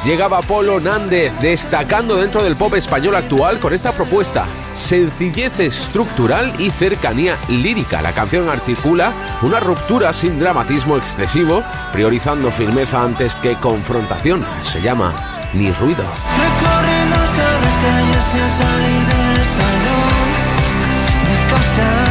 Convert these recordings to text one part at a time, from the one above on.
Llegaba Polo Nández, destacando dentro del pop español actual con esta propuesta: sencillez estructural y cercanía lírica. La canción articula una ruptura sin dramatismo excesivo, priorizando firmeza antes que confrontación. Se llama Ni ruido. Recorremos cada calle sin salir del salón de casa.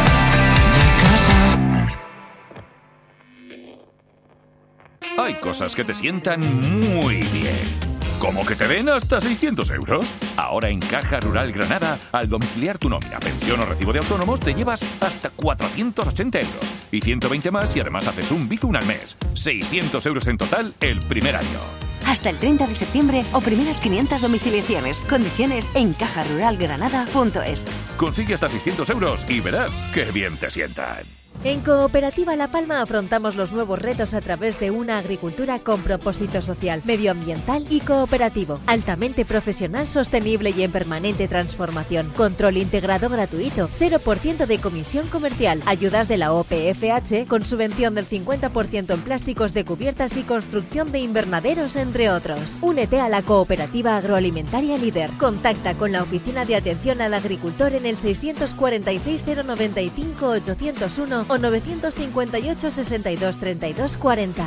Hay cosas que te sientan muy bien. ¿Cómo que te den hasta 600 euros? Ahora en Caja Rural Granada, al domiciliar tu nómina, pensión o recibo de autónomos, te llevas hasta 480 euros. Y 120 más y además haces un Bizum al mes. 600 euros en total el primer año. Hasta el 30 de septiembre o primeras 500 domiciliaciones. Condiciones en cajaruralgranada.es. Consigue hasta 600 euros y verás qué bien te sientan. En Cooperativa La Palma afrontamos los nuevos retos a través de una agricultura con propósito social, medioambiental y cooperativo, altamente profesional, sostenible y en permanente transformación. Control integrado gratuito, 0% de comisión comercial, ayudas de la OPFH con subvención del 50% en plásticos de cubiertas y construcción de invernaderos, entre otros. Únete a la Cooperativa Agroalimentaria Líder. Contacta con la Oficina de Atención al Agricultor en el 646 095 801 o 958 62 32 40.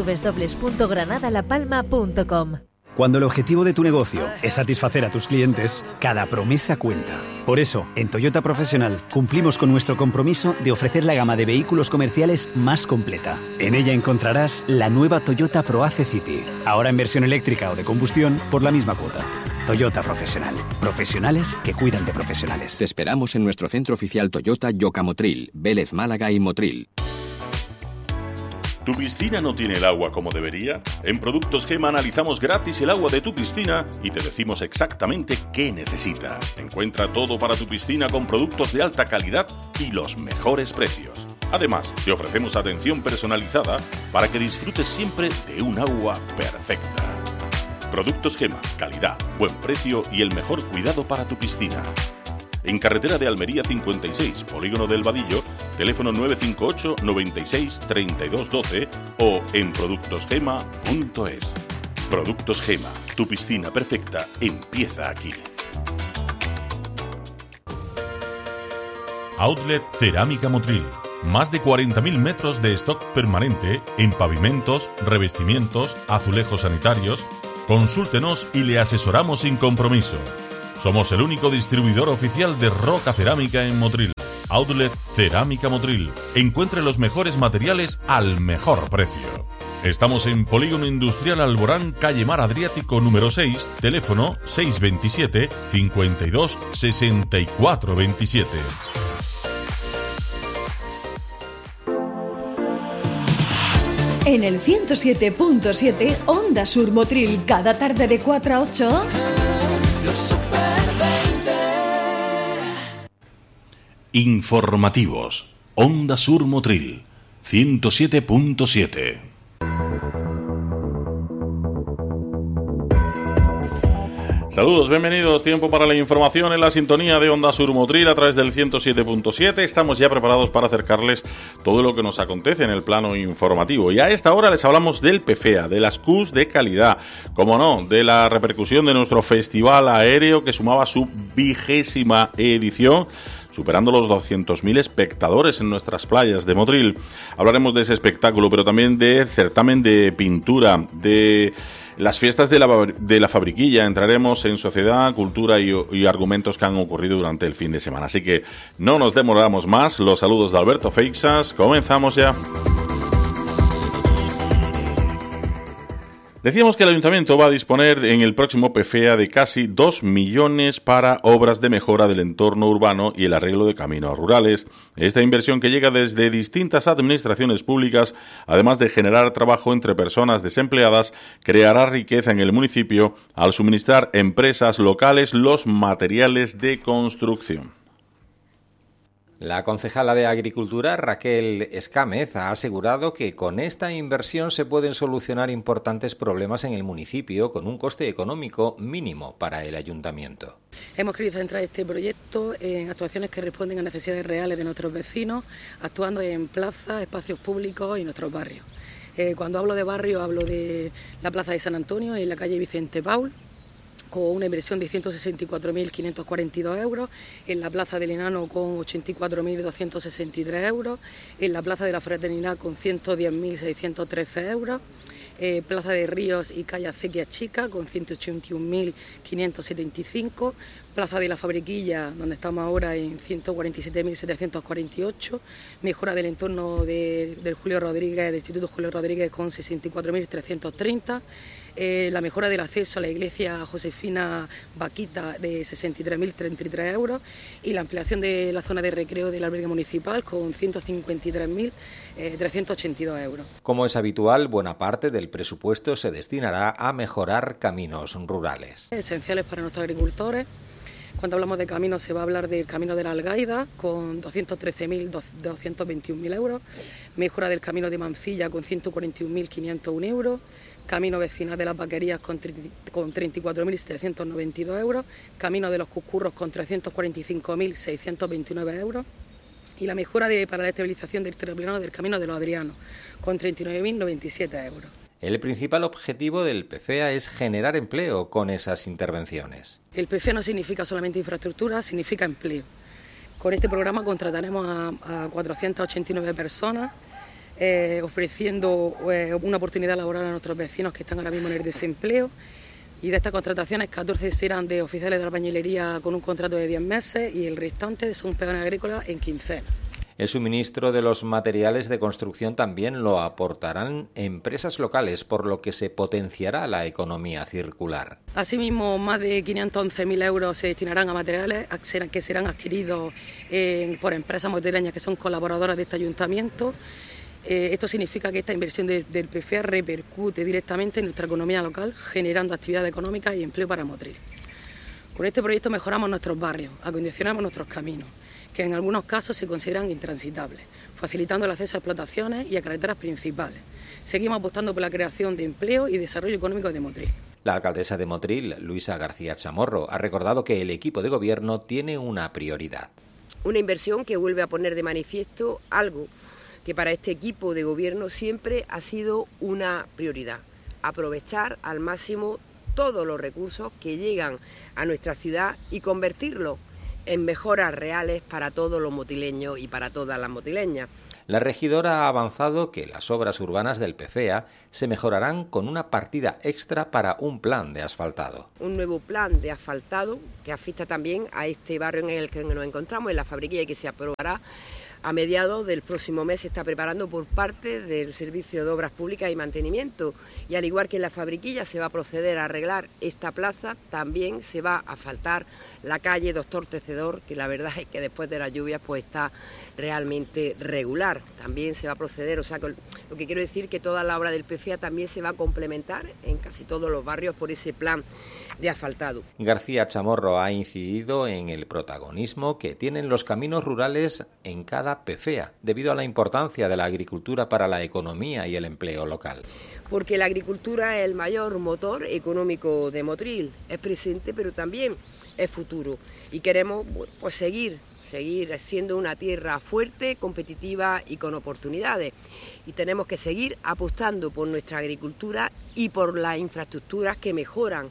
www.granadalapalma.com. Cuando el objetivo de tu negocio es satisfacer a tus clientes, cada promesa cuenta. Por eso, en Toyota Profesional cumplimos con nuestro compromiso de ofrecer la gama de vehículos comerciales más completa. En ella encontrarás la nueva Toyota ProAce City, ahora en versión eléctrica o de combustión por la misma cuota. Toyota Profesional. Profesionales que cuidan de profesionales. Te esperamos en nuestro centro oficial Toyota Yocamotril, Vélez Málaga y Motril. ¿Tu piscina no tiene el agua como debería? En Productos Gema analizamos gratis el agua de tu piscina y te decimos exactamente qué necesita. Encuentra todo para tu piscina con productos de alta calidad y los mejores precios. Además, te ofrecemos atención personalizada para que disfrutes siempre de un agua perfecta. Productos Gema, calidad, buen precio y el mejor cuidado para tu piscina. En carretera de Almería 56, Polígono del Vadillo, teléfono 958 96 32 12 o en productosgema.es. Productos Gema, tu piscina perfecta empieza aquí. Outlet Cerámica Motril. Más de 40.000 metros de stock permanente en pavimentos, revestimientos, azulejos sanitarios. Consúltenos y le asesoramos sin compromiso. Somos el único distribuidor oficial de roca cerámica en Motril. Outlet Cerámica Motril. Encuentre los mejores materiales al mejor precio. Estamos en Polígono Industrial Alborán, calle Mar Adriático número 6, teléfono 627 52 64 27. En el 107.7 Onda Sur Motril, cada tarde de 4 a 8. Los Super 20. Informativos. Onda Sur Motril, 107.7. Saludos, bienvenidos. Tiempo para la información en la sintonía de Onda Sur Motril a través del 107.7. Estamos ya preparados para acercarles todo lo que nos acontece en el plano informativo. Y a esta hora les hablamos del PFEA, de las CUS de calidad, como no, de la repercusión de nuestro festival aéreo que sumaba su 20ª edición, superando los 200.000 espectadores en nuestras playas de Motril. Hablaremos de ese espectáculo, pero también de certamen de pintura, de las fiestas de la Fabriquilla. Entraremos en sociedad, cultura y argumentos que han ocurrido durante el fin de semana. Así que no nos demoramos más. Los saludos de Alberto Feixas. Comenzamos ya. Decíamos que el Ayuntamiento va a disponer en el próximo PFEA de casi 2 millones para obras de mejora del entorno urbano y el arreglo de caminos rurales. Esta inversión, que llega desde distintas administraciones públicas, además de generar trabajo entre personas desempleadas, creará riqueza en el municipio al suministrar a empresas locales los materiales de construcción. La concejala de Agricultura, Raquel Escámez, ha asegurado que con esta inversión se pueden solucionar importantes problemas en el municipio con un coste económico mínimo para el ayuntamiento. Hemos querido centrar este proyecto en actuaciones que responden a necesidades reales de nuestros vecinos, actuando en plazas, espacios públicos y nuestros barrios. Cuando hablo de barrio, hablo de la Plaza de San Antonio, en la calle Vicente Paul, con una inversión de 164.542 euros, en la Plaza del Enano con 84.263 euros, en la Plaza de la Fraternidad con 110.613 euros, Plaza de Ríos y Calle Acequia Chica con 181.575, Plaza de la Fabriquilla, donde estamos ahora, en 147.748, mejora del entorno del Julio Rodríguez, del Instituto Julio Rodríguez con 64.330, la mejora del acceso a la iglesia Josefina Vaquita de 63.033 euros y la ampliación de la zona de recreo del albergue municipal con 153.382 euros. Como es habitual, buena parte del presupuesto se destinará a mejorar caminos rurales. Esenciales para nuestros agricultores. Cuando hablamos de caminos se va a hablar del camino de la Algaida con 213.221.000 euros, mejora del camino de Mancilla con 141.501 euros, camino vecinal de las Vaquerías con 34.792 euros, camino de los Cuscurros con 345.629 euros y la mejora para la estabilización del terreno del camino de los Adrianos con 39.097 euros. El principal objetivo del PFEA es generar empleo con esas intervenciones. El PFEA no significa solamente infraestructura, significa empleo. Con este programa contrataremos a 489 personas, ofreciendo una oportunidad laboral a nuestros vecinos que están ahora mismo en el desempleo. Y de estas contrataciones, 14 serán de oficiales de albañilería con un contrato de 10 meses y el restante son peones agrícolas en quincena. El suministro de los materiales de construcción también lo aportarán empresas locales, por lo que se potenciará la economía circular. Asimismo, más de 511.000 euros se destinarán a materiales que serán adquiridos por empresas motrileñas que son colaboradoras de este ayuntamiento. Esto significa que esta inversión del PFEA repercute directamente en nuestra economía local, generando actividad económica y empleo para Motril. Con este proyecto mejoramos nuestros barrios, acondicionamos nuestros caminos, que en algunos casos se consideran intransitables, facilitando el acceso a explotaciones y a carreteras principales. Seguimos apostando por la creación de empleo y desarrollo económico de Motril. La alcaldesa de Motril, Luisa García Chamorro, ha recordado que el equipo de gobierno tiene una prioridad. Una inversión que vuelve a poner de manifiesto algo que para este equipo de gobierno siempre ha sido una prioridad: aprovechar al máximo todos los recursos que llegan a nuestra ciudad y convertirlos en mejoras reales para todos los motileños y para todas las motileñas. La regidora ha avanzado que las obras urbanas del PFEA se mejorarán con una partida extra para un plan de asfaltado. Un nuevo plan de asfaltado que afecta también a este barrio en el que nos encontramos, en la Fabriquilla, y que se aprobará a mediados del próximo mes. Se está preparando por parte del Servicio de Obras Públicas y Mantenimiento, y al igual que en la Fabriquilla se va a proceder a arreglar esta plaza, también se va a asfaltar la calle Doctor Tecedor, que la verdad es que después de las lluvias pues está realmente regular. También se va a proceder, o sea, lo que quiero decir que toda la obra del PFEA también se va a complementar en casi todos los barrios por ese plan de asfaltado. García Chamorro ha incidido en el protagonismo que tienen los caminos rurales en cada PFEA, debido a la importancia de la agricultura para la economía y el empleo local. Porque la agricultura es el mayor motor económico de Motril, es presente pero también es futuro, y queremos pues seguir siendo una tierra fuerte, competitiva y con oportunidades, y tenemos que seguir apostando por nuestra agricultura y por las infraestructuras que mejoran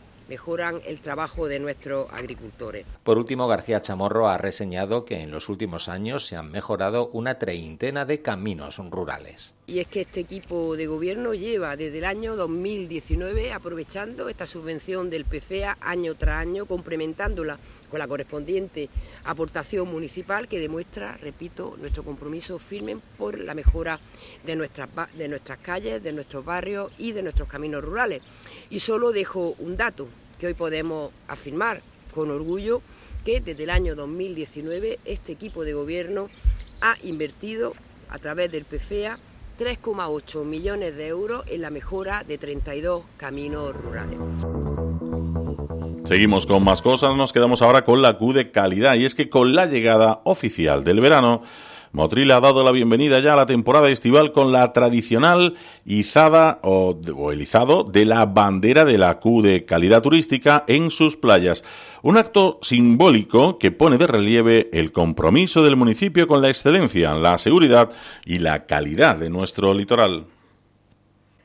el trabajo de nuestros agricultores. Por último, García Chamorro ha reseñado que en los últimos años se han mejorado una treintena de caminos rurales. Y es que este equipo de gobierno lleva desde el año 2019 aprovechando esta subvención del PFEA año tras año, complementándola con la correspondiente aportación municipal, que demuestra, repito, nuestro compromiso firme por la mejora de nuestras calles, de nuestros barrios y de nuestros caminos rurales. Y solo dejo un dato que hoy podemos afirmar con orgullo, que desde el año 2019 este equipo de gobierno ha invertido a través del PFEA 3,8 millones de euros en la mejora de 32 caminos rurales. Seguimos con más cosas, nos quedamos ahora con la Q de calidad, y es que con la llegada oficial del verano, Motril ha dado la bienvenida ya a la temporada estival con la tradicional izada o el izado de la bandera de la Q de calidad turística en sus playas. Un acto simbólico que pone de relieve el compromiso del municipio con la excelencia, la seguridad y la calidad de nuestro litoral.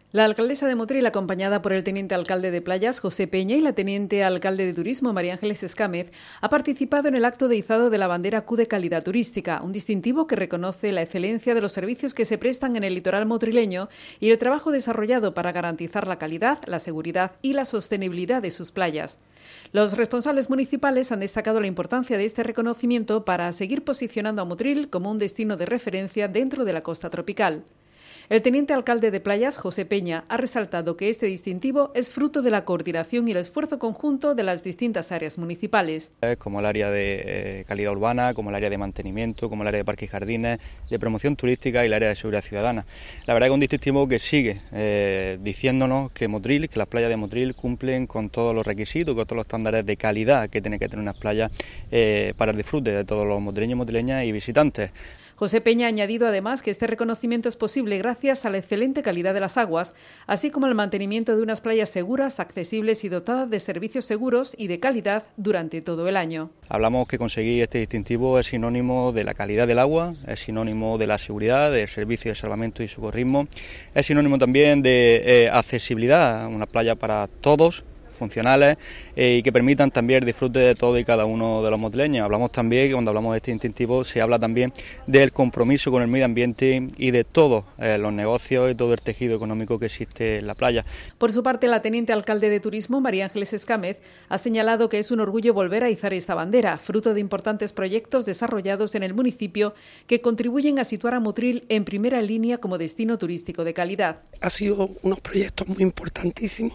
La alcaldesa de Motril, acompañada por el teniente alcalde de Playas, José Peña, y la teniente alcalde de Turismo, María Ángeles Escámez, ha participado en el acto de izado de la bandera Q de calidad turística, un distintivo que reconoce la excelencia de los servicios que se prestan en el litoral motrileño y el trabajo desarrollado para garantizar la calidad, la seguridad y la sostenibilidad de sus playas. Los responsables municipales han destacado la importancia de este reconocimiento para seguir posicionando a Motril como un destino de referencia dentro de la costa tropical. El teniente alcalde de Playas, José Peña, ha resaltado que este distintivo es fruto de la coordinación y el esfuerzo conjunto de las distintas áreas municipales. Como el área de calidad urbana, como el área de mantenimiento, como el área de parques y jardines, de promoción turística y el área de seguridad ciudadana. La verdad es que es un distintivo que sigue diciéndonos que Motril, que las playas de Motril cumplen con todos los requisitos, con todos los estándares de calidad que tiene que tener unas playas para el disfrute de todos los motrileños, motrileñas y visitantes. José Peña ha añadido además que este reconocimiento es posible gracias a la excelente calidad de las aguas, así como al mantenimiento de unas playas seguras, accesibles y dotadas de servicios seguros y de calidad durante todo el año. Hablamos que conseguir este distintivo es sinónimo de la calidad del agua, es sinónimo de la seguridad, del servicio de salvamento y socorrismo, es sinónimo también de accesibilidad, una playa para todos, funcionales y que permitan también el disfrute de todo y cada uno de los motrileños. Hablamos también, que cuando hablamos de este distintivo, se habla también del compromiso con el medio ambiente y de todos los negocios y todo el tejido económico que existe en la playa. Por su parte, la teniente alcalde de Turismo, María Ángeles Escámez, ha señalado que es un orgullo volver a izar esta bandera, fruto de importantes proyectos desarrollados en el municipio que contribuyen a situar a Motril en primera línea como destino turístico de calidad. Ha sido unos proyectos muy importantísimos,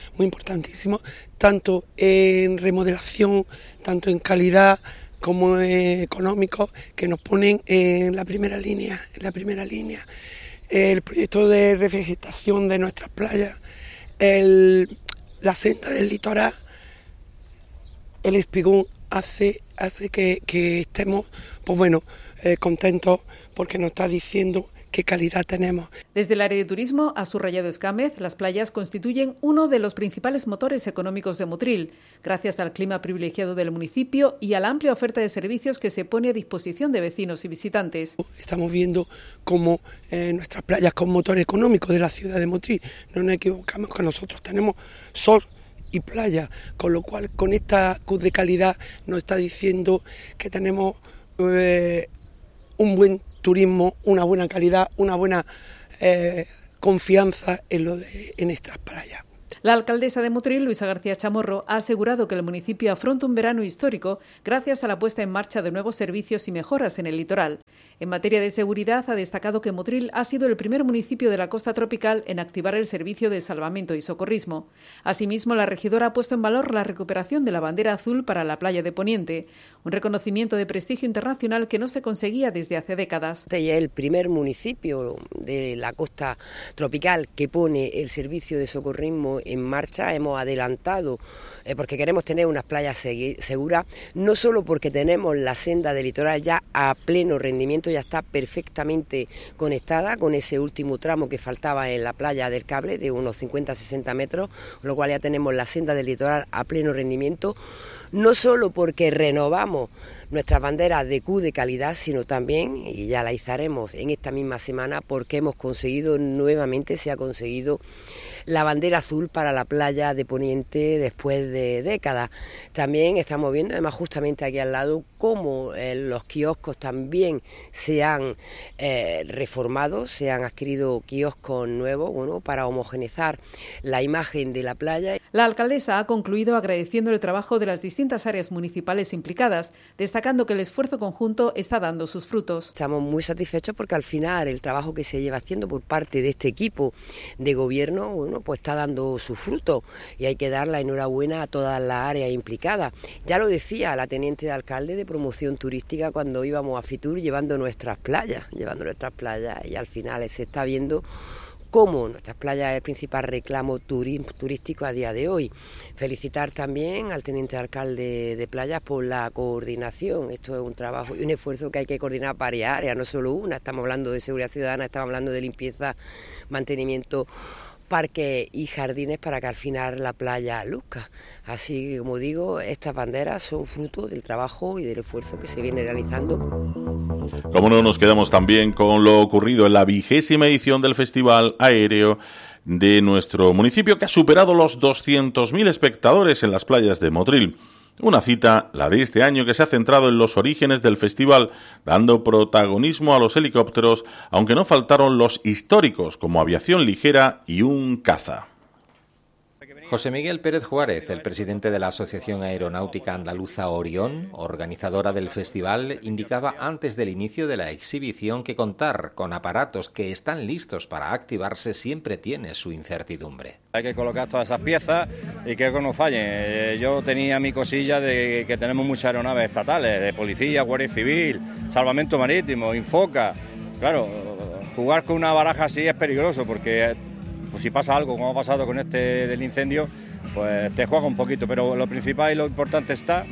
tanto en remodelación, tanto en calidad como económicos, que nos ponen en la primera línea. El proyecto de revegetación de nuestras playas, la senda del litoral, el espigón hace que estemos, contentos porque nos está diciendo qué calidad tenemos. Desde el área de turismo, ha subrayado Escámez, las playas constituyen uno de los principales motores económicos de Motril, gracias al clima privilegiado del municipio y a la amplia oferta de servicios que se pone a disposición de vecinos y visitantes. Estamos viendo cómo nuestras playas con motor económico de la ciudad de Motril, no nos equivocamos que nosotros tenemos sol y playa, con lo cual con esta Q de calidad nos está diciendo que tenemos un buen turismo, una buena calidad, una buena confianza en estas playas. La alcaldesa de Motril, Luisa García Chamorro, ha asegurado que el municipio afronta un verano histórico gracias a la puesta en marcha de nuevos servicios y mejoras en el litoral. En materia de seguridad, ha destacado que Motril ha sido el primer municipio de la costa tropical en activar el servicio de salvamento y socorrismo. Asimismo, la regidora ha puesto en valor la recuperación de la bandera azul para la playa de Poniente, un reconocimiento de prestigio internacional que no se conseguía desde hace décadas. Este es el primer municipio de la costa tropical que pone el servicio de socorrismo en marcha. Hemos adelantado porque queremos tener unas playas seguras, no solo porque tenemos la senda del litoral ya a pleno rendimiento, ya está perfectamente conectada con ese último tramo que faltaba en la playa del Cable de unos 50-60 metros, con lo cual ya tenemos la senda del litoral a pleno rendimiento, no solo porque renovamos nuestras banderas de Q de calidad, sino también, y ya la izaremos en esta misma semana, porque hemos conseguido nuevamente, se ha conseguido la bandera azul para la playa de Poniente después de décadas. También estamos viendo, además justamente aquí al lado, cómo los kioscos también se han reformado, se han adquirido kioscos nuevos, para homogeneizar la imagen de la playa. La alcaldesa ha concluido agradeciendo el trabajo de las distintas áreas municipales implicadas, destacando que el esfuerzo conjunto está dando sus frutos. Estamos muy satisfechos porque al final el trabajo que se lleva haciendo por parte de este equipo de gobierno, pues está dando sus frutos y hay que dar la enhorabuena a todas las áreas implicadas. Ya lo decía la teniente de alcalde de promoción turística cuando íbamos a Fitur llevando nuestras playas y al final se está viendo cómo nuestras playas es el principal reclamo turístico a día de hoy. Felicitar también al teniente alcalde de Playas por la coordinación. Esto es un trabajo y un esfuerzo que hay que coordinar varias áreas, no solo una. Estamos hablando de seguridad ciudadana, estamos hablando de limpieza, mantenimiento, parques y jardines para que al final la playa luzca. Así que, como digo, estas banderas son fruto del trabajo y del esfuerzo que se viene realizando. Como no, nos quedamos también con lo ocurrido en la 20ª edición del Festival Aéreo de nuestro municipio, que ha superado los 200.000 espectadores en las playas de Motril. Una cita, la de este año, que se ha centrado en los orígenes del festival, dando protagonismo a los helicópteros, aunque no faltaron los históricos, como aviación ligera y un caza. José Miguel Pérez Juárez, el presidente de la Asociación Aeronáutica Andaluza Orión, organizadora del festival, indicaba antes del inicio de la exhibición que contar con aparatos que están listos para activarse siempre tiene su incertidumbre. Hay que colocar todas esas piezas y que no fallen. Yo tenía mi cosilla de que tenemos muchas aeronaves estatales, de policía, guardia civil, salvamento marítimo, Infoca. Claro, jugar con una baraja así es peligroso porque pues si pasa algo, como ha pasado con este del incendio, pues te juega un poquito, pero lo principal y lo importante está,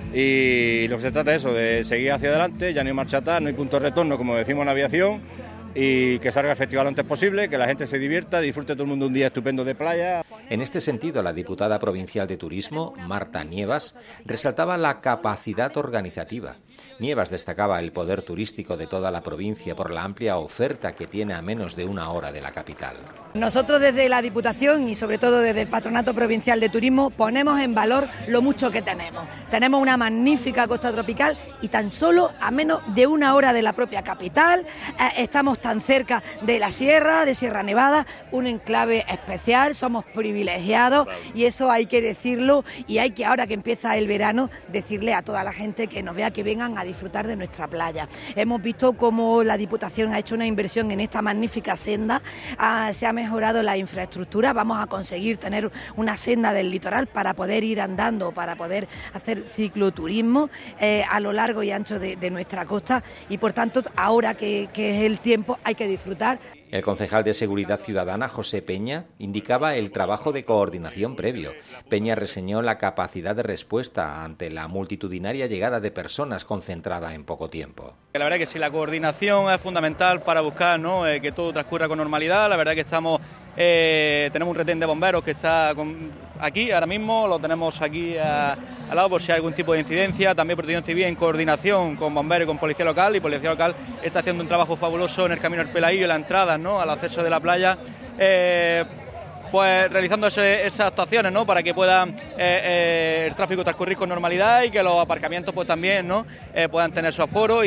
y lo que se trata es eso, de seguir hacia adelante, ya no hay marcha atrás, no hay punto de retorno, como decimos en aviación, y que salga el festival lo antes posible, que la gente se divierta, disfrute todo el mundo un día estupendo de playa. En este sentido, la diputada provincial de Turismo, Marta Nievas, resaltaba la capacidad organizativa. Nievas destacaba el poder turístico de toda la provincia por la amplia oferta que tiene a menos de una hora de la capital. Nosotros desde la Diputación y sobre todo desde el Patronato Provincial de Turismo ponemos en valor lo mucho que tenemos. Tenemos una magnífica costa tropical y tan solo a menos de una hora de la propia capital. Estamos tan cerca de la sierra, de Sierra Nevada, un enclave especial, somos privilegiados y eso hay que decirlo, y hay que, ahora que empieza el verano, decirle a toda la gente que nos vea que vengan a disfrutar de nuestra playa. Hemos visto cómo la Diputación ha hecho una inversión en esta magnífica senda, se ha mejorado la infraestructura, vamos a conseguir tener una senda del litoral para poder ir andando, para poder hacer cicloturismo a lo largo y ancho de nuestra costa, y por tanto ahora que es el tiempo hay que disfrutar. El concejal de Seguridad Ciudadana, José Peña, indicaba el trabajo de coordinación previo. Peña reseñó la capacidad de respuesta ante la multitudinaria llegada de personas concentrada en poco tiempo. La verdad que sí, la coordinación es fundamental para buscar, ¿no?, que todo transcurra con normalidad. La verdad que tenemos un retén de bomberos que está aquí ahora mismo, lo tenemos aquí al lado por si hay algún tipo de incidencia. También Protección Civil en coordinación con bomberos y con Policía Local, y Policía Local está haciendo un trabajo fabuloso en el camino al Pelaillo y la entrada, ¿no?, al acceso de la playa, pues realizando esas actuaciones, ¿no?, para que pueda el tráfico transcurrir con normalidad y que los aparcamientos pues también, ¿no?, puedan tener su aforo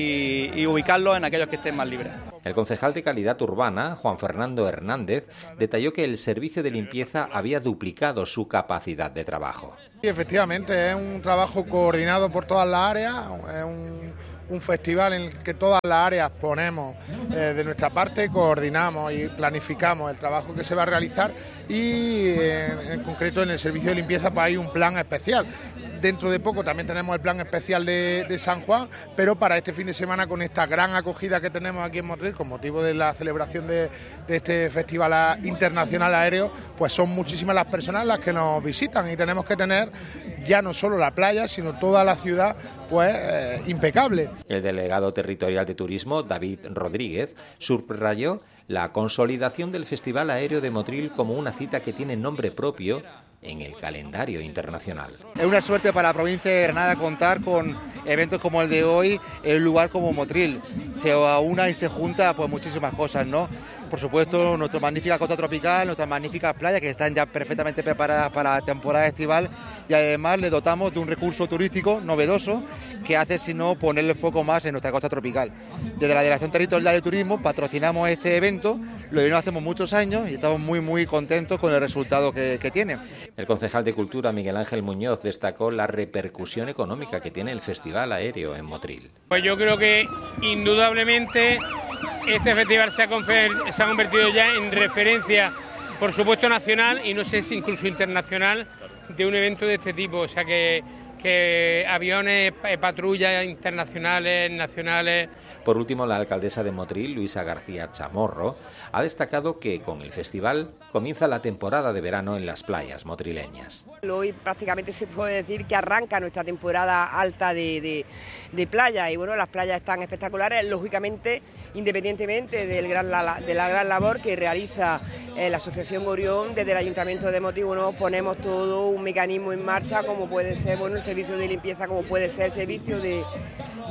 y ubicarlos en aquellos que estén más libres. El concejal de Calidad Urbana, Juan Fernando Hernández, detalló que el servicio de limpieza había duplicado su capacidad de trabajo. Sí, efectivamente, es un trabajo coordinado por todas las áreas, es un festival en el que todas las áreas ponemos de nuestra parte, coordinamos y planificamos el trabajo que se va a realizar, y en concreto en el servicio de limpieza pues hay un plan especial. Dentro de poco también tenemos el plan especial de San Juan, pero para este fin de semana, con esta gran acogida que tenemos aquí en Motril con motivo de la celebración de este Festival Internacional Aéreo, pues son muchísimas las personas las que nos visitan, y tenemos que tener ya no solo la playa, sino toda la ciudad pues impecable. El delegado territorial de Turismo, David Rodríguez, subrayó la consolidación del Festival Aéreo de Motril como una cita que tiene nombre propio en el calendario internacional. Es una suerte para la provincia de Granada contar con eventos como el de hoy en un lugar como Motril. Se aúna y se junta pues muchísimas cosas, ¿no? Por supuesto, nuestra magnífica costa tropical, nuestras magníficas playas que están ya perfectamente preparadas para la temporada estival, y además le dotamos de un recurso turístico novedoso que hace sino ponerle foco más en nuestra costa tropical. Desde la Delegación Territorial de Turismo patrocinamos este evento, lo hacemos muchos años y estamos muy contentos con el resultado que tiene. El concejal de Cultura, Miguel Ángel Muñoz, destacó la repercusión económica que tiene el Festival Aéreo en Motril. Pues yo creo que indudablemente este festival se ha convertido ya en referencia, por supuesto nacional, y no sé si incluso internacional, de un evento de este tipo. O sea que aviones, patrullas internacionales, nacionales. Por último, la alcaldesa de Motril, Luisa García Chamorro, ha destacado que con el festival comienza la temporada de verano en las playas motrileñas. Hoy prácticamente se puede decir que arranca nuestra temporada alta de playa, y bueno, las playas están espectaculares, lógicamente, independientemente de la gran labor que realiza la Asociación Orión. Desde el Ayuntamiento de Motril, bueno, ponemos todo un mecanismo en marcha, como puede ser, bueno, el servicio de limpieza, como puede ser el servicio de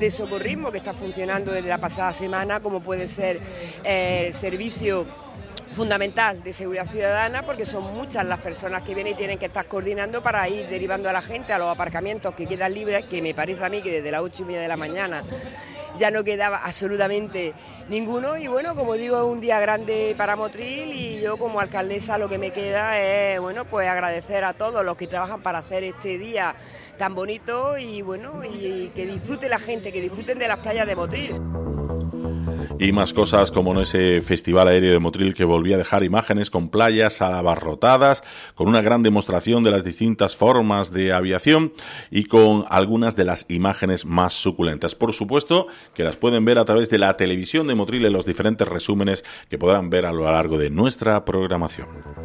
socorrismo que está funcionando desde la pasada semana, como puede ser el servicio fundamental de seguridad ciudadana, porque son muchas las personas que vienen y tienen que estar coordinando para ir derivando a la gente a los aparcamientos que quedan libres, que me parece a mí que desde las 8:30 de la mañana ya no quedaba absolutamente ninguno. Y bueno, como digo, es un día grande para Motril, y yo como alcaldesa lo que me queda es, bueno, pues agradecer a todos los que trabajan para hacer este día tan bonito, y bueno, y que disfrute la gente, que disfruten de las playas de Motril. Y más cosas como ese Festival Aéreo de Motril, que volvía a dejar imágenes con playas abarrotadas, con una gran demostración de las distintas formas de aviación y con algunas de las imágenes más suculentas. Por supuesto que las pueden ver a través de la televisión de Motril en los diferentes resúmenes que podrán ver a lo largo de nuestra programación.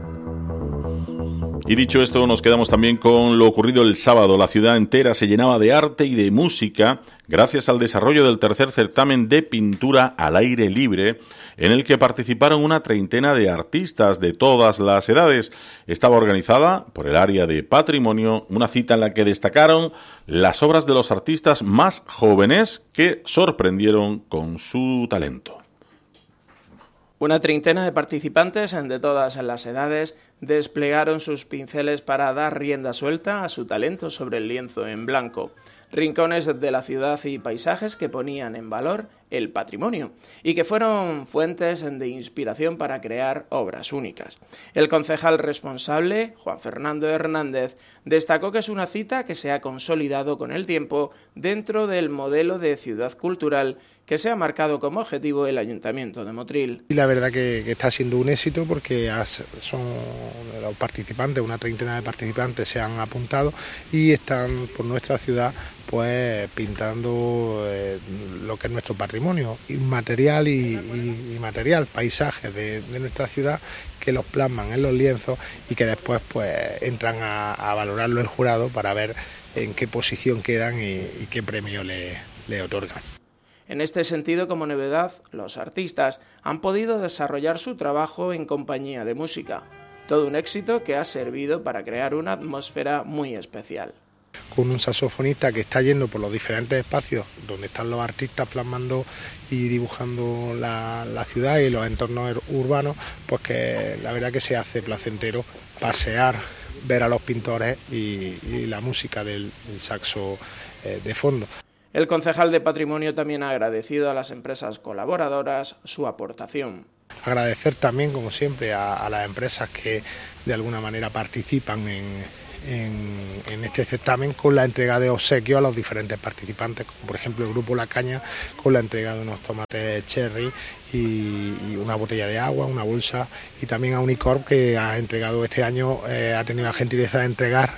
Y dicho esto, nos quedamos también con lo ocurrido el sábado. La ciudad entera se llenaba de arte y de música gracias al desarrollo del tercer certamen de pintura al aire libre, en el que participaron una treintena de artistas de todas las edades. Estaba organizada por el área de patrimonio, una cita en la que destacaron las obras de los artistas más jóvenes que sorprendieron con su talento. Una treintena de participantes de todas las edades desplegaron sus pinceles para dar rienda suelta a su talento sobre el lienzo en blanco. Rincones de la ciudad y paisajes que ponían en valor el patrimonio y que fueron fuentes de inspiración para crear obras únicas. El concejal responsable, Juan Fernando Hernández, destacó que es una cita que se ha consolidado con el tiempo dentro del modelo de ciudad cultural que se ha marcado como objetivo el Ayuntamiento de Motril. Y la verdad que está siendo un éxito, porque son los participantes, una treintena de participantes se han apuntado y están por nuestra ciudad pues pintando lo que es nuestro patrimonio inmaterial y material, paisajes de nuestra ciudad, que los plasman en los lienzos y que después pues entran a valorarlo el jurado para ver en qué posición quedan y qué premio le otorgan. En este sentido, como novedad, los artistas han podido desarrollar su trabajo en compañía de música. Todo un éxito que ha servido para crear una atmósfera muy especial. Con un saxofonista que está yendo por los diferentes espacios donde están los artistas plasmando y dibujando la ciudad y los entornos urbanos, pues que la verdad que se hace placentero pasear, ver a los pintores y la música del saxo de fondo. El concejal de Patrimonio también ha agradecido a las empresas colaboradoras su aportación. Agradecer también, como siempre, a las empresas que de alguna manera participan en este certamen con la entrega de obsequios a los diferentes participantes, como por ejemplo el Grupo La Caña con la entrega de unos tomates cherry y una botella de agua, una bolsa, y también a Unicorp, que ha entregado este año, ha tenido la gentileza de entregar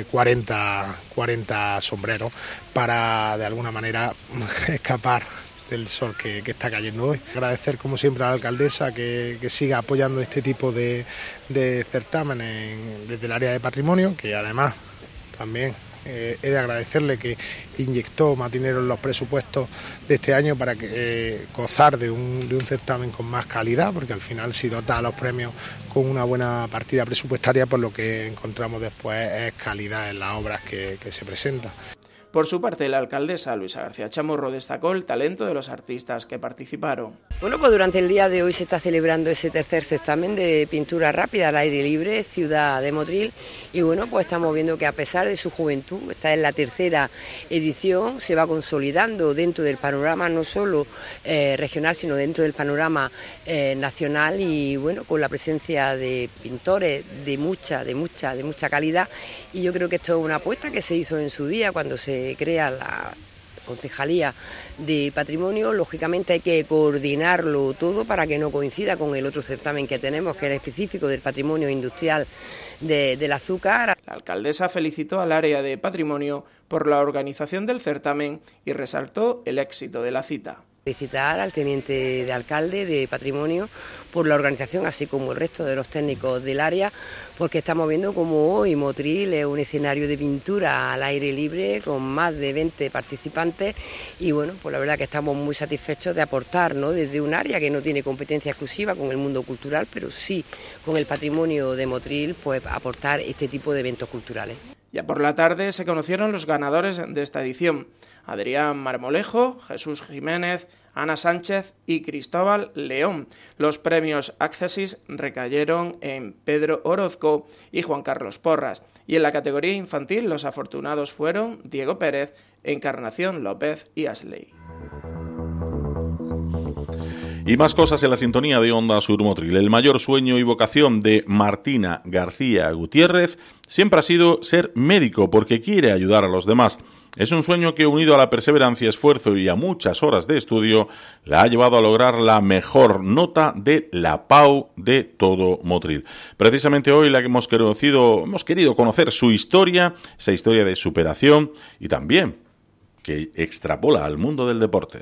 40 sombreros para de alguna manera escapar del sol que está cayendo hoy. Agradecer como siempre a la alcaldesa que siga apoyando este tipo de certámenes desde el área de patrimonio, que además también he de agradecerle que inyectó más dinero en los presupuestos de este año para gozar de un certamen con más calidad, porque al final, si dota a los premios con una buena partida presupuestaria, pues lo que encontramos después es calidad en las obras que se presentan. Por su parte, la alcaldesa Luisa García Chamorro destacó el talento de los artistas que participaron. Bueno, pues durante el día de hoy se está celebrando ese tercer certamen de pintura rápida al aire libre, Ciudad de Motril, y bueno, pues estamos viendo que a pesar de su juventud, esta es la tercera edición, se va consolidando dentro del panorama no solo regional, sino dentro del panorama nacional, y bueno, con la presencia de pintores de mucha calidad, y yo creo que esto es una apuesta que se hizo en su día cuando se crea la Concejalía de Patrimonio. Lógicamente hay que coordinarlo todo para que no coincida con el otro certamen que tenemos, que es el específico del patrimonio industrial del azúcar. La alcaldesa felicitó al área de Patrimonio por la organización del certamen y resaltó el éxito de la cita. Felicitar al teniente de alcalde de Patrimonio por la organización, así como el resto de los técnicos del área, porque estamos viendo como hoy Motril es un escenario de pintura al aire libre con más de 20 participantes, y bueno, pues la verdad que estamos muy satisfechos de aportar, ¿no?, desde un área que no tiene competencia exclusiva con el mundo cultural, pero sí con el patrimonio de Motril, pues aportar este tipo de eventos culturales. Ya por la tarde se conocieron los ganadores de esta edición: Adrián Marmolejo, Jesús Jiménez, Ana Sánchez y Cristóbal León. Los premios Accessis recayeron en Pedro Orozco y Juan Carlos Porras. Y en la categoría infantil los afortunados fueron Diego Pérez, Encarnación López y Asley. Y más cosas en la sintonía de Onda Sur Motril. El mayor sueño y vocación de Martina García Gutiérrez siempre ha sido ser médico porque quiere ayudar a los demás. Es un sueño que, unido a la perseverancia, esfuerzo y a muchas horas de estudio, la ha llevado a lograr la mejor nota de la PAU de todo Motril. Precisamente hoy la que hemos querido conocer su historia, esa historia de superación y también que extrapola al mundo del deporte.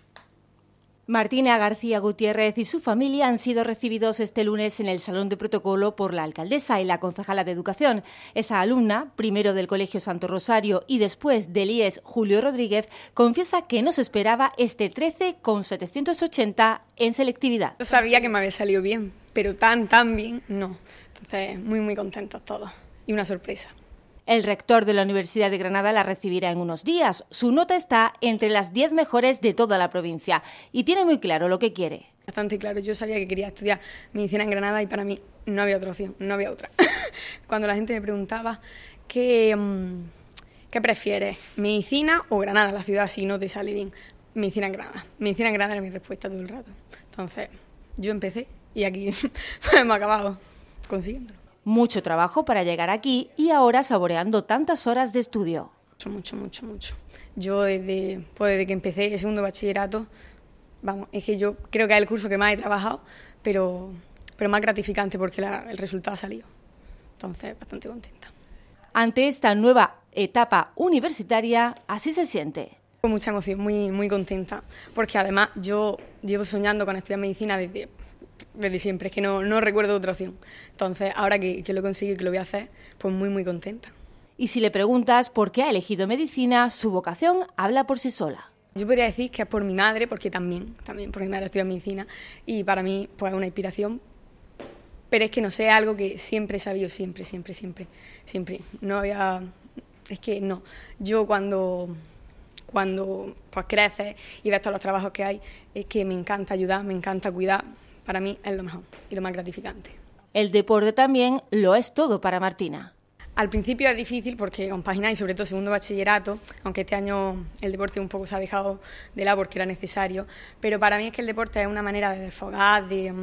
Martina García Gutiérrez y su familia han sido recibidos este lunes en el Salón de Protocolo por la alcaldesa y la concejala de Educación. Esa alumna, primero del Colegio Santo Rosario y después del IES Julio Rodríguez, confiesa que no se esperaba este 13 con 780 en selectividad. Yo sabía que me había salido bien, pero tan bien, no. Entonces, muy contentos todos y una sorpresa. El rector de la Universidad de Granada la recibirá en unos días. Su nota está entre las 10 mejores de toda la provincia y tiene muy claro lo que quiere. Bastante claro, yo sabía que quería estudiar medicina en Granada y para mí no había otra opción, no había otra. Cuando la gente me preguntaba ¿qué prefieres, medicina o Granada, la ciudad, si no te sale bien? Medicina en Granada. Medicina en Granada era mi respuesta todo el rato. Entonces, yo empecé y aquí hemos acabado consiguiéndolo. Mucho trabajo para llegar aquí y ahora saboreando tantas horas de estudio. Mucho. Yo desde que empecé el segundo bachillerato, es que yo creo que es el curso que más he trabajado, pero más gratificante porque el resultado ha salido. Entonces, bastante contenta. Ante esta nueva etapa universitaria, así se siente. Con mucha emoción, muy contenta, porque además yo llevo soñando con estudiar medicina desde siempre, es que no recuerdo otra opción. Entonces, ahora que lo he conseguido y que lo voy a hacer, pues muy contenta. Y si le preguntas por qué ha elegido medicina, su vocación habla por sí sola. Yo podría decir que es por mi madre, porque también por mi madre estudia medicina, y para mí pues es una inspiración, pero es que no sé, algo que siempre he sabido, siempre. No había... Es que no. Yo cuando pues creces y ves todos los trabajos que hay, es que me encanta ayudar, me encanta cuidar. Para mí es lo mejor y lo más gratificante. El deporte también lo es todo para Martina. Al principio es difícil porque compaginar y sobre todo segundo bachillerato, aunque este año el deporte un poco se ha dejado de lado porque era necesario, pero para mí es que el deporte es una manera de desfogar,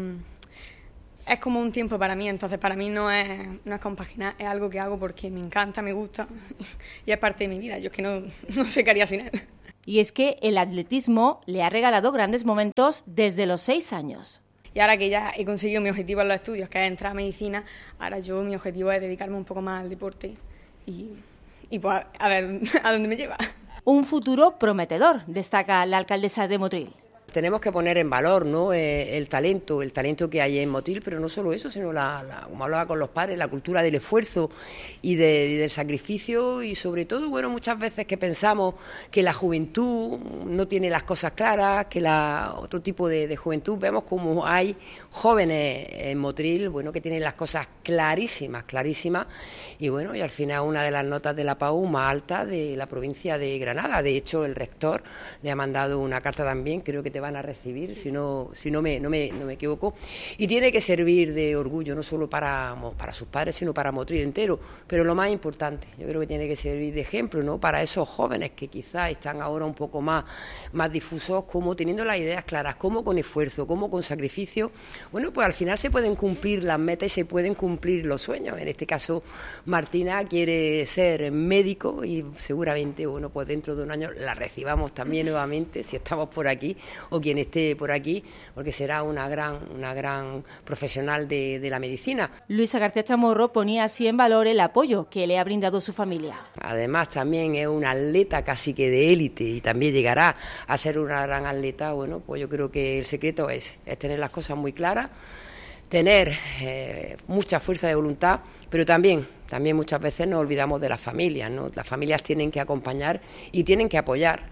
es como un tiempo para mí, entonces para mí no es compaginar, es algo que hago porque me encanta, me gusta y es parte de mi vida, yo es que no sé qué haría sin él. Y es que el atletismo le ha regalado grandes momentos desde los 6 años. Y ahora que ya he conseguido mi objetivo en los estudios, que es entrar a medicina, ahora mi objetivo es dedicarme un poco más al deporte y pues a ver a dónde me lleva. Un futuro prometedor, destaca la alcaldesa de Motril. Tenemos que poner en valor, ¿no?, el talento que hay en Motril, pero no solo eso, sino como hablaba con los padres, la cultura del esfuerzo y del sacrificio y sobre todo, bueno, muchas veces que pensamos que la juventud no tiene las cosas claras, que otro tipo de juventud, vemos como hay jóvenes en Motril, bueno, que tienen las cosas clarísimas y bueno, y al final una de las notas de la PAU más altas de la provincia de Granada. De hecho, el rector le ha mandado una carta también, creo que te van a recibir, si no me equivoco, y tiene que servir de orgullo no solo para sus padres, sino para Motril entero, pero lo más importante, yo creo que tiene que servir de ejemplo, ¿no?, para esos jóvenes que quizás están ahora un poco más difusos, como teniendo las ideas claras, como con esfuerzo, como con sacrificio, bueno, pues al final se pueden cumplir las metas y se pueden cumplir los sueños. En este caso, Martina quiere ser médico y seguramente, bueno, pues dentro de un año la recibamos también nuevamente, si estamos por aquí, o quien esté por aquí, porque será una gran profesional de la medicina. Luisa García Chamorro ponía así en valor el apoyo que le ha brindado su familia. Además, también es una atleta casi que de élite y también llegará a ser una gran atleta. Bueno, pues yo creo que el secreto es tener las cosas muy claras, tener mucha fuerza de voluntad, pero también muchas veces nos olvidamos de las familias, ¿no? Las familias tienen que acompañar y tienen que apoyar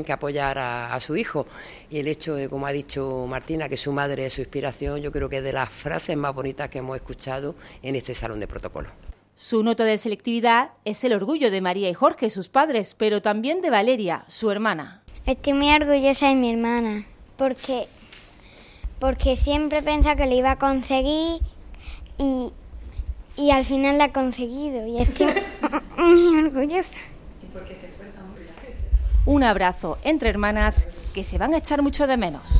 a su hijo, y el hecho de, como ha dicho Martina, que su madre es su inspiración, yo creo que es de las frases más bonitas que hemos escuchado en este Salón de Protocolo. Su nota de selectividad es el orgullo de María y Jorge, sus padres, pero también de Valeria, su hermana. Estoy muy orgullosa de mi hermana, porque siempre pensaba que lo iba a conseguir y al final lo ha conseguido y estoy muy orgullosa. ¿Y por qué se fue tan bien? Un abrazo entre hermanas que se van a echar mucho de menos.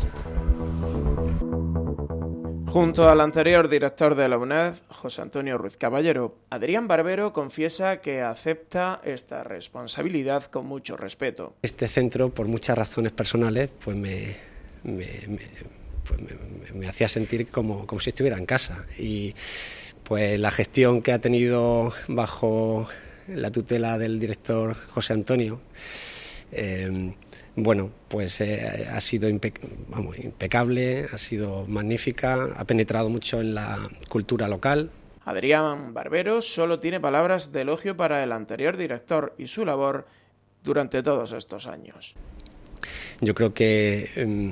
Junto al anterior director de la UNED, José Antonio Ruiz Caballero, Adrián Barbero confiesa que acepta esta responsabilidad con mucho respeto. Este centro, por muchas razones personales, pues me hacía sentir como si estuviera en casa. Y pues la gestión que ha tenido bajo la tutela del director José Antonio, pues ha sido impecable, ha sido magnífica, ha penetrado mucho en la cultura local. Adrián Barbero solo tiene palabras de elogio para el anterior director y su labor durante todos estos años. Yo creo que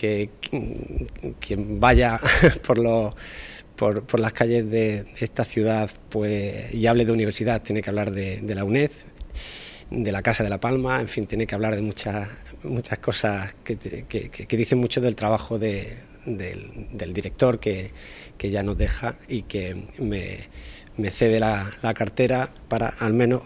quien vaya por las calles de esta ciudad pues y hable de universidad tiene que hablar de la UNED, de la Casa de la Palma, en fin, tiene que hablar de muchas cosas que dicen mucho del trabajo del director que ya nos deja y que me cede la cartera para al menos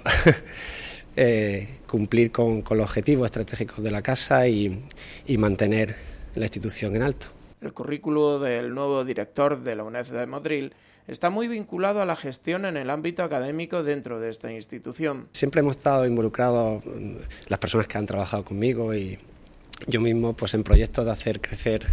cumplir con los objetivos estratégicos de la casa y mantener la institución en alto. El currículo del nuevo director de la UNED de Motril está muy vinculado a la gestión en el ámbito académico dentro de esta institución. Siempre hemos estado involucrados las personas que han trabajado conmigo y yo mismo pues en proyectos de hacer crecer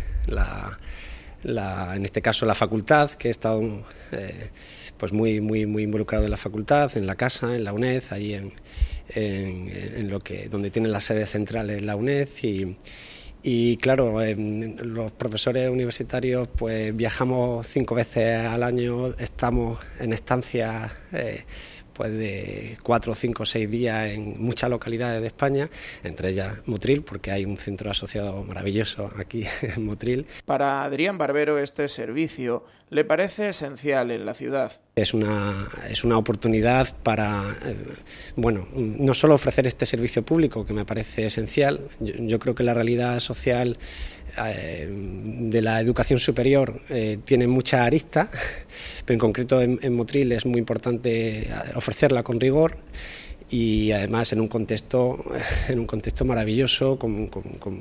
en este caso la facultad, que he estado pues muy involucrado en la facultad, en la casa, en la UNED, ahí en donde tienen las sedes centrales la UNED y claro, los profesores universitarios pues viajamos 5 veces al año, estamos en estancias pues de 4, 5, 6 días en muchas localidades de España, entre ellas Motril, porque hay un centro asociado maravilloso aquí en Motril. Para Adrián Barbero este servicio le parece esencial en la ciudad. Es una oportunidad para, no solo ofrecer este servicio público, que me parece esencial. Yo creo que la realidad social de la educación superior tiene muchas aristas, pero en concreto en Motril es muy importante ofrecerla con rigor y además en un contexto maravilloso, con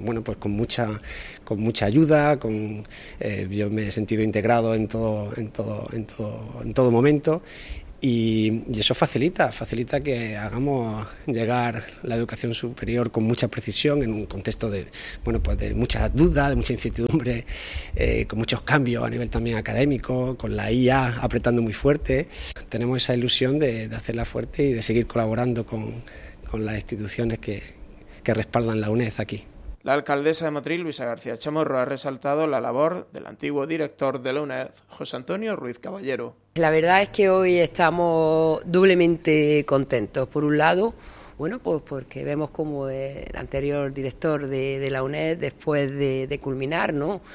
mucha ayuda, yo me he sentido integrado en todo momento. Y eso facilita que hagamos llegar la educación superior con mucha precisión en un contexto de mucha duda, de mucha incertidumbre, con muchos cambios a nivel también académico, con la IA apretando muy fuerte. Tenemos esa ilusión de hacerla fuerte y de seguir colaborando con las instituciones que respaldan la UNED aquí. La alcaldesa de Motril, Luisa García Chamorro, ha resaltado la labor del antiguo director de la UNED, José Antonio Ruiz Caballero. La verdad es que hoy estamos doblemente contentos. Por un lado, pues porque vemos como el anterior director de la UNED, después de culminar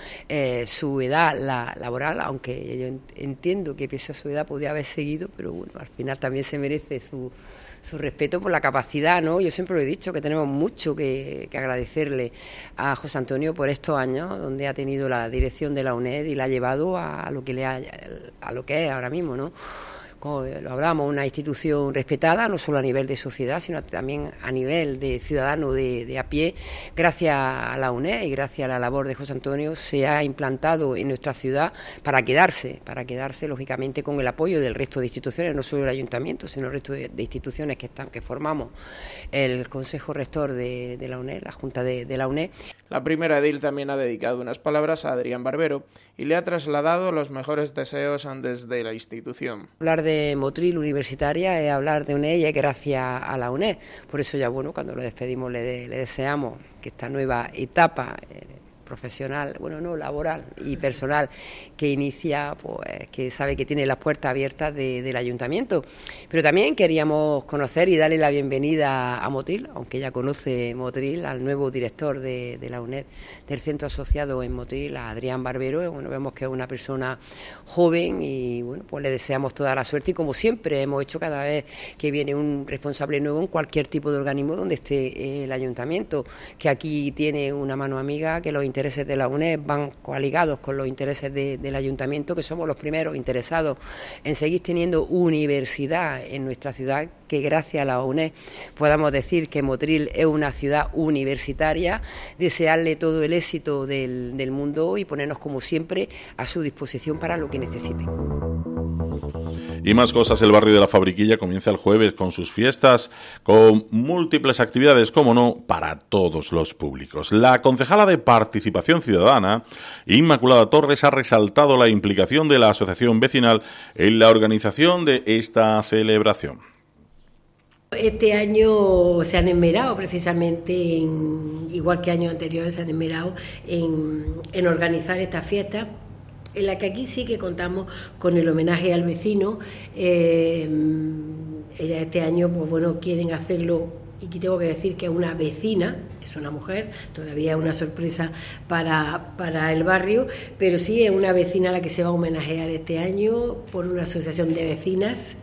su edad laboral, aunque yo entiendo que pese a su edad podía haber seguido, pero bueno, al final también se merece su respeto por la capacidad, ¿no? Yo siempre lo he dicho, que tenemos mucho que agradecerle a José Antonio por estos años donde ha tenido la dirección de la UNED y la ha llevado a lo que es ahora mismo, ¿no? Como lo hablábamos, una institución respetada, no solo a nivel de sociedad, sino también a nivel de ciudadano de a pie. Gracias a la UNED y gracias a la labor de José Antonio se ha implantado en nuestra ciudad para quedarse lógicamente con el apoyo del resto de instituciones, no solo el ayuntamiento, sino el resto de instituciones que formamos el Consejo Rector de la UNED, la Junta de la UNED. La primera edil también ha dedicado unas palabras a Adrián Barbero y le ha trasladado los mejores deseos desde la institución. Hablar de Motril universitaria es hablar de UNED y es gracias a la UNED. Por eso ya cuando lo despedimos le deseamos que esta nueva etapa profesional, laboral y personal que inicia, pues que sabe que tiene las puertas abiertas del ayuntamiento. Pero también queríamos conocer y darle la bienvenida a Motril, aunque ya conoce Motril, al nuevo director de la UNED, del centro asociado en Motril, a Adrián Barbero. Vemos que es una persona joven y pues le deseamos toda la suerte y como siempre hemos hecho cada vez que viene un responsable nuevo en cualquier tipo de organismo donde esté el ayuntamiento, que aquí tiene una mano amiga, que los intereses intereses de la UNED van coaligados con los intereses del Ayuntamiento, que somos los primeros interesados en seguir teniendo universidad en nuestra ciudad, que gracias a la UNED podamos decir que Motril es una ciudad universitaria, desearle todo el éxito del mundo y ponernos como siempre a su disposición para lo que necesiten. Y más cosas, el barrio de la Fabriquilla comienza el jueves con sus fiestas, con múltiples actividades, como no, para todos los públicos. La concejala de Participación Ciudadana, Inmaculada Torres, ha resaltado la implicación de la asociación vecinal en la organización de esta celebración. Este año se han esmerado precisamente, igual que años anteriores, se han esmerado en organizar esta fiesta, en la que aquí sí que contamos con el homenaje al vecino. Ellas este año, pues bueno, quieren hacerlo, y aquí tengo que decir que es una vecina, es una mujer, todavía es una sorpresa para el barrio, pero sí es una vecina a la que se va a homenajear este año por una asociación de vecinas,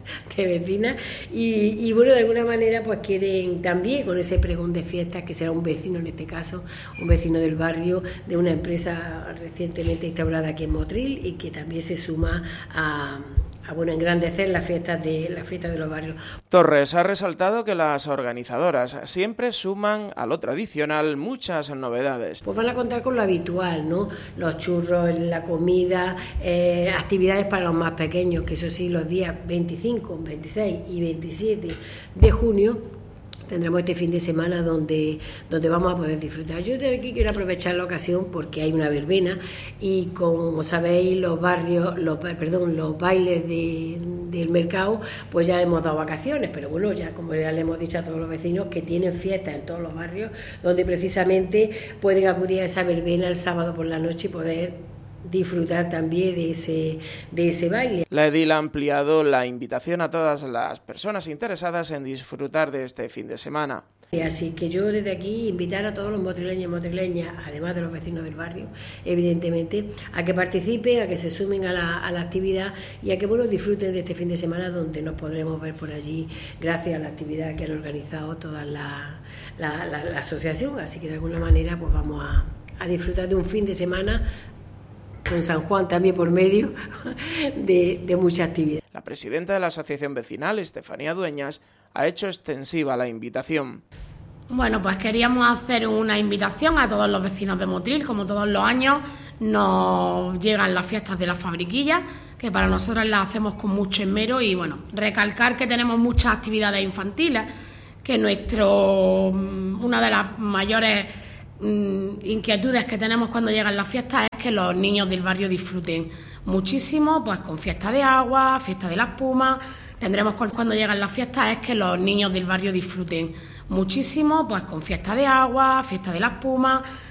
y bueno, de alguna manera pues quieren también, con ese pregón de fiestas, que será un vecino, en este caso, un vecino del barrio, de una empresa recientemente instaurada aquí en Motril, y que también se suma a engrandecer las fiestas de los barrios. Torres ha resaltado que las organizadoras siempre suman a lo tradicional muchas novedades. Pues van a contar con lo habitual, ¿no? Los churros, la comida, actividades para los más pequeños, que eso sí, los días 25, 26 y 27 de junio tendremos este fin de semana donde vamos a poder disfrutar. Yo de aquí quiero aprovechar la ocasión porque hay una verbena y, como sabéis, los bailes del mercado, pues ya hemos dado vacaciones, pero bueno, ya como ya le hemos dicho a todos los vecinos, que tienen fiestas en todos los barrios, donde precisamente pueden acudir a esa verbena el sábado por la noche y poder disfrutar también de ese baile. La edil ha ampliado la invitación a todas las personas interesadas en disfrutar de este fin de semana. Así que yo desde aquí invitar a todos los motrileños y motrileñas, además de los vecinos del barrio, evidentemente, a que participen, a que se sumen a la actividad y a que disfruten de este fin de semana, donde nos podremos ver por allí gracias a la actividad que han organizado toda la asociación. Así que de alguna manera pues vamos a disfrutar de un fin de semana con San Juan también por medio de mucha actividad. La presidenta de la asociación vecinal, Estefanía Dueñas, ha hecho extensiva la invitación. Bueno, pues queríamos hacer una invitación a todos los vecinos de Motril. Como todos los años nos llegan las fiestas de la Fabriquilla, que para nosotros las hacemos con mucho esmero, y bueno, recalcar que tenemos muchas actividades infantiles, que una de las mayores inquietudes que tenemos cuando llegan las fiestas es que los niños del barrio disfruten muchísimo, pues con fiesta de agua, fiesta de la espuma. Tendremos cuando llegan las fiestas es que los niños del barrio disfruten muchísimo, pues con fiesta de agua, fiesta de la espuma.